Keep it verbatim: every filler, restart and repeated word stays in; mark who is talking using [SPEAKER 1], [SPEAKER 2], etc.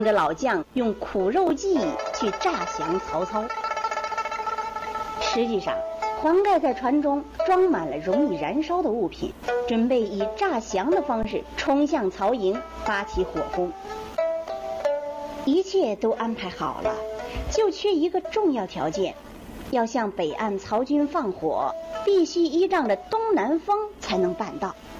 [SPEAKER 1] 的老将用苦肉计去诈降曹操。实际上，黄盖在船中装满了容易燃烧的物品，准备以诈降的方式冲向曹营，发起火攻。一切都安排好了，就缺一个重要条件，要向北岸曹军放火，必须依仗着东南风才能办到。